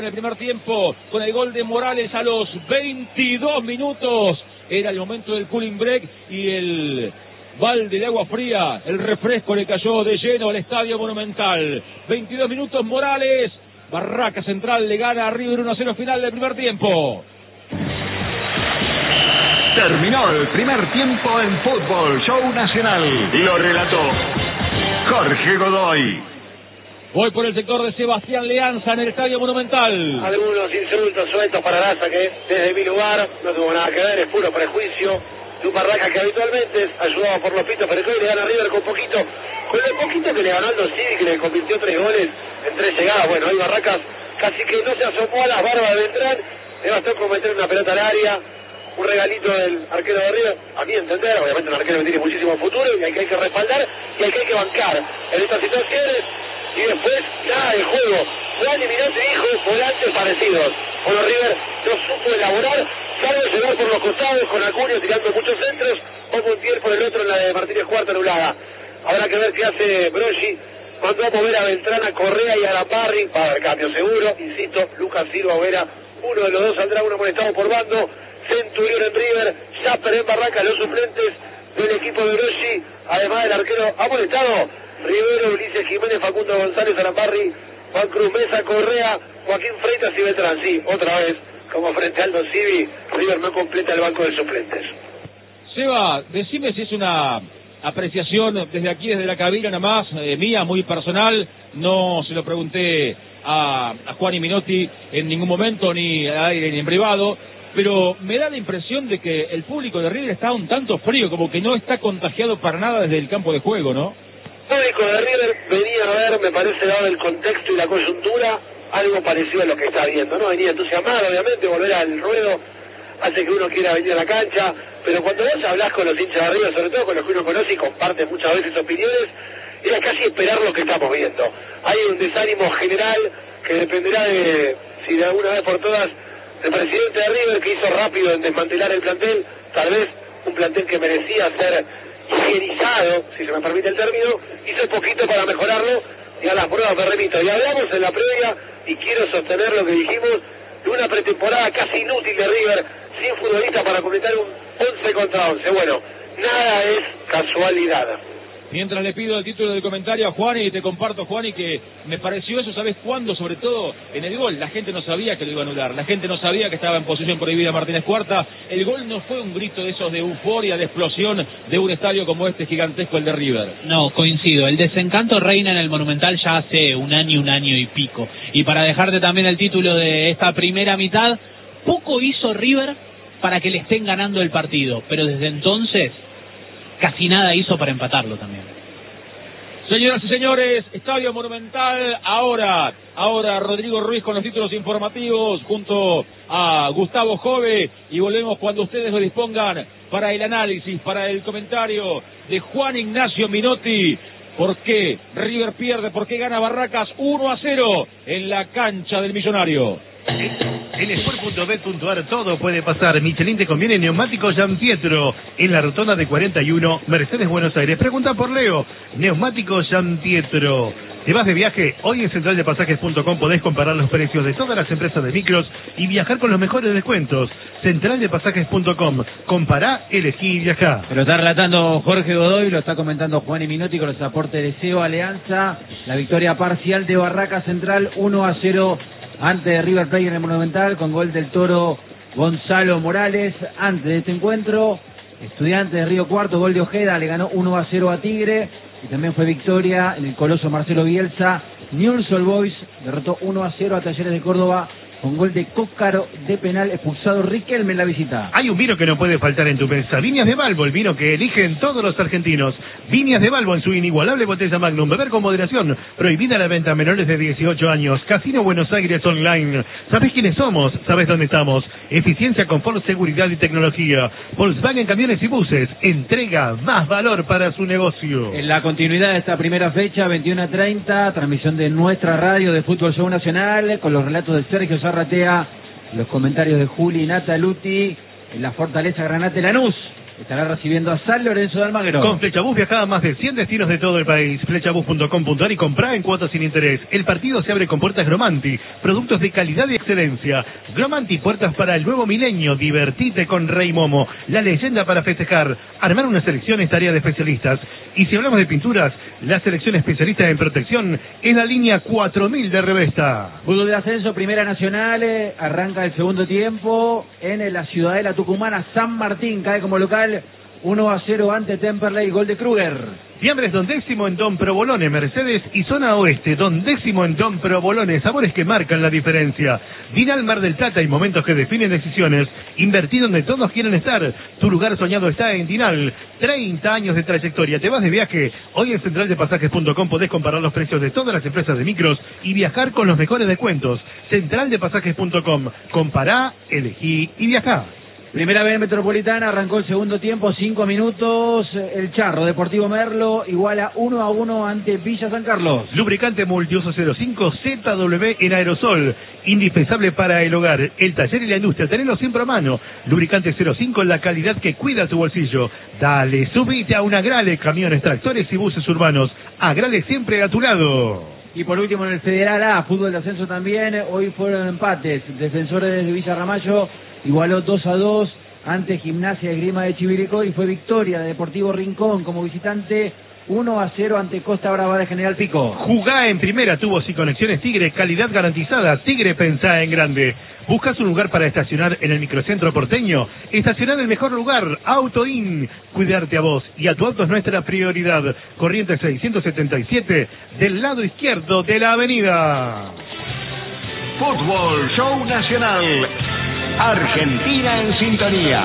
En el primer tiempo, con el gol de Morales a los 22 minutos, era el momento del cooling break y el balde de agua fría, el refresco le cayó de lleno al Estadio Monumental. 22 minutos Morales, Barraca Central le gana a River 1-0 final del primer tiempo. Terminó el primer tiempo en Fútbol Show Nacional. Lo relató Jorge Godoy. Voy por el sector de Sebastián Leanza en el Estadio Monumental. Algunos insultos sueltos para Laza que desde mi lugar no tuvo nada que ver, es puro prejuicio de un Barraca que habitualmente es ayudado por los pitos, pero que hoy le gana a River con lo poquito que le ganó Aldo Civi, que le convirtió 3 goles en 3 llegadas. Bueno, hay Barracas casi que no se asomó a las barbas de Beltrán, le bastó con meter una pelota al área, un regalito del arquero de River, a mi entender, obviamente un arquero que tiene muchísimo futuro y al que hay que respaldar y al que hay que bancar en estas situaciones. Y después, nada de juego. Juan y Minotti dijo volantes parecidos. Bueno, River no supo elaborar, salvo llegar por los costados con Acuña tirando muchos centros, o Montiel por el otro en la de Martínez Cuarta anulada. Habrá que ver qué hace Broggi. Mandó a mover a Beltrán, a Correa y a Araparri, va a haber cambio seguro. Insisto, Lucas Silva o Vera, uno de los dos saldrá, uno molestado por bando. Centurión en River, Jasper en Barraca, los suplentes del equipo de Broggi, además del arquero amonestado. Rivero, Ulises Jiménez, Facundo González, Araparri, Juan Cruz Mesa, Correa, Joaquín Freitas y Beltrán. Sí, otra vez, como frente a Aldo Civi, River no completa el banco de suplentes. Seba, decime si es una apreciación desde aquí, desde la cabina nada más, mía, muy personal. No se lo pregunté a Juan y Minotti en ningún momento, ni al aire ni en privado, pero me da la impresión de que el público de River está un tanto frío, como que no está contagiado para nada desde el campo de juego, ¿no? El público de River venía a ver, me parece, dado el contexto y la coyuntura, algo parecido a lo que está viendo, ¿no? Venía entusiasmado, obviamente, volver al ruedo hace que uno quiera venir a la cancha, pero cuando vos hablás con los hinchas de River, sobre todo con los que uno conoce y comparte muchas veces opiniones, era casi esperar lo que estamos viendo. Hay un desánimo general que dependerá de, si de alguna vez por todas, el presidente de River, que hizo rápido en desmantelar el plantel, tal vez un plantel que merecía ser higienizado, si se me permite el término, hizo poquito para mejorarlo, y a las pruebas me remito. Y hablamos en la previa, y quiero sostener lo que dijimos, de una pretemporada casi inútil de River, sin futbolista para completar un 11 contra 11. Bueno, nada es casualidad. Mientras le pido el título del comentario a Juan, y te comparto, Juan, y que me pareció eso, ¿sabes cuándo? Sobre todo en el gol. La gente no sabía que lo iba a anular, la gente no sabía que estaba en posición prohibida Martínez Cuarta. El gol no fue un grito de esos de euforia, de explosión de un estadio como este gigantesco, el de River. No, coincido. El desencanto reina en el Monumental ya hace un año y pico. Y para dejarte también el título de esta primera mitad, poco hizo River para que le estén ganando el partido, pero desde entonces casi nada hizo para empatarlo también. Señoras y señores, Estadio Monumental, ahora Rodrigo Ruiz con los títulos informativos junto a Gustavo Jove, y volvemos cuando ustedes lo dispongan para el análisis, para el comentario de Juan Ignacio Minotti. ¿Por qué River pierde? ¿Por qué gana Barracas 1-0 en la cancha del Millonario? En Sport.bet.ar todo puede pasar. Michelin te conviene neumáticos Giampietro en la rotonda de 41, Mercedes, Buenos Aires. Pregunta por Leo. Neumáticos Giampietro. ¿Te vas de viaje? Hoy en centraldepasajes.com podés comparar los precios de todas las empresas de micros y viajar con los mejores descuentos. Centraldepasajes.com. Compará, elegí y viajá. Lo está relatando Jorge Godoy, lo está comentando Juan y Minotti con los aportes de Seba Alianza. La victoria parcial de Barraca Central 1-0 ante de River Plate en el Monumental, con gol del Toro Gonzalo Morales. Antes de este encuentro, Estudiantes de Río Cuarto, gol de Ojeda, le ganó 1-0 a Tigre. Y también fue victoria en el Coloso Marcelo Bielsa. Newell's Old Boys derrotó 1-0 a Talleres de Córdoba, con gol de Cócaro de penal, expulsado Riquelme en la visita. Hay un vino que no puede faltar en tu mesa. Viñas de Balbo, el vino que eligen todos los argentinos. Viñas de Balbo en su inigualable botella Magnum. Beber con moderación. Prohibida la venta a menores de 18 años. Casino Buenos Aires Online. ¿Sabés quiénes somos? ¿Sabés dónde estamos? Eficiencia, confort, seguridad y tecnología. Volkswagen Camiones y Buses. Entrega más valor para su negocio. En la continuidad de esta primera fecha, 21:30, transmisión de nuestra radio de Fútbol Show Nacional, con los relatos de Sergio Zarratea, los comentarios de Juli Nataluti, en la Fortaleza Granate Lanús. estará recibiendo a San Lorenzo de Almagro. Con Flechabús viajá a más de 100 destinos de todo el país. Flechabús.com.ar y comprá en cuotas sin interés. El partido se abre con puertas Gromanti, productos de calidad y excelencia. Gromanti, puertas para el nuevo milenio. Divertite con Rey Momo, la leyenda para festejar. Armar una selección es tarea de especialistas. Y si hablamos de pinturas, la selección especialista en protección es la línea 4000 de Revesta. Fútbol de ascenso, Primera Nacional, arranca el segundo tiempo en la Ciudadela Tucumana. San Martín cae como local 1-0 ante Temperley, gol de Kruger. Fiambres Don Décimo en Don Provolone, Mercedes y Zona Oeste. Don Décimo en Don Provolone, sabores que marcan la diferencia. Dinal Mar del Plata y momentos que definen decisiones. Invertí donde todos quieren estar. Tu lugar soñado está en Dinal. 30 años de trayectoria. ¿Te vas de viaje? Hoy en centraldepasajes.com podés comparar los precios de todas las empresas de micros y viajar con los mejores descuentos. Centraldepasajes.com. Compará, elegí y viajá. Primera B Metropolitana, arrancó el segundo tiempo, 5 minutos, el Charro, Deportivo Merlo, iguala 1-1 ante Villa San Carlos. Lubricante Multiuso 05 ZW en aerosol, indispensable para el hogar, el taller y la industria, tenelo siempre a mano. Lubricante 05, la calidad que cuida tu bolsillo. Dale, subite a un Agrale, camiones, tractores y buses urbanos. Agrale siempre a tu lado. Y por último en el Federal A, fútbol de ascenso también, hoy fueron empates. Defensores de Villa Ramallo igualó 2-2 ante Gimnasia de Esgrima de Chivilcoy y fue victoria de Deportivo Rincón como visitante 1-0 ante Costa Brava de General Pico. Jugá en primera, tubos y conexiones Tigre, calidad garantizada. Tigre, pensá en grande. ¿Buscas un lugar para estacionar en el microcentro porteño? Estacionar en el mejor lugar, Autoin. Cuidarte a vos y a tu auto es nuestra prioridad. Corrientes 677, del lado izquierdo de la avenida. Fútbol Show Nacional. Argentina en sintonía.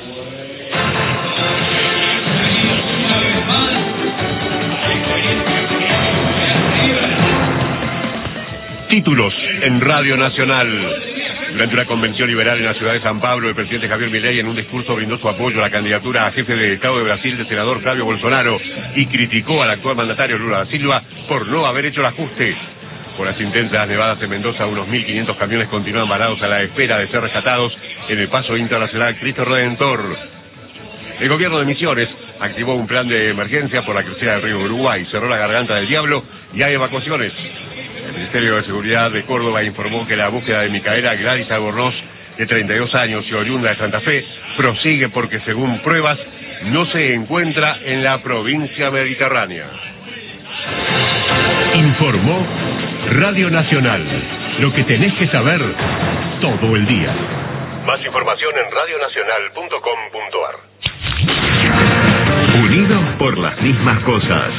Títulos en Radio Nacional. Durante una convención liberal en la ciudad de San Pablo, el presidente Javier Milei en un discurso brindó su apoyo a la candidatura a jefe de Estado de Brasil del senador Flavio Bolsonaro y criticó al actual mandatario Lula da Silva por no haber hecho el ajuste. Por las intensas nevadas en Mendoza, unos 1.500 camiones continúan varados a la espera de ser rescatados en el paso internacional Cristo Redentor. El gobierno de Misiones activó un plan de emergencia por la crecida del río Uruguay, cerró la garganta del Diablo y hay evacuaciones. El Ministerio de Seguridad de Córdoba informó que la búsqueda de Micaela Gladys Albornoz, de 32 años y oriunda de Santa Fe, prosigue porque según pruebas no se encuentra en la provincia mediterránea. Informó Radio Nacional. Lo que tenés que saber todo el día. Más información en radionacional.com.ar. Unidos por las mismas cosas.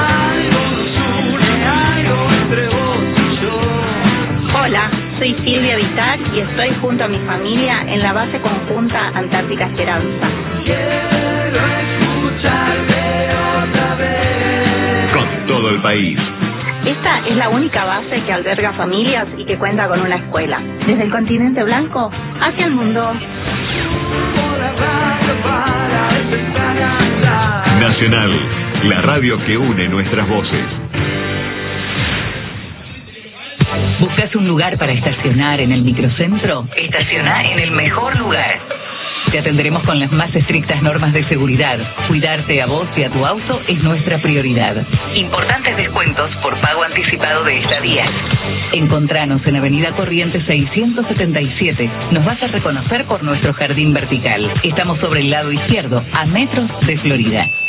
Hola, soy Silvia Vitar y estoy junto a mi familia en la base conjunta Antártica Esperanza. Con todo el país. Esta es la única base que alberga familias y que cuenta con una escuela. Desde el continente blanco hacia el mundo. Nacional, la radio que une nuestras voces. ¿Buscas un lugar para estacionar en el microcentro? Estaciona en el mejor lugar. Te atenderemos con las más estrictas normas de seguridad. Cuidarte a vos y a tu auto es nuestra prioridad. Importantes descuentos por pago anticipado de estadía. Encontranos en Avenida Corrientes 677. Nos vas a reconocer por nuestro jardín vertical. Estamos sobre el lado izquierdo, a metros de Florida.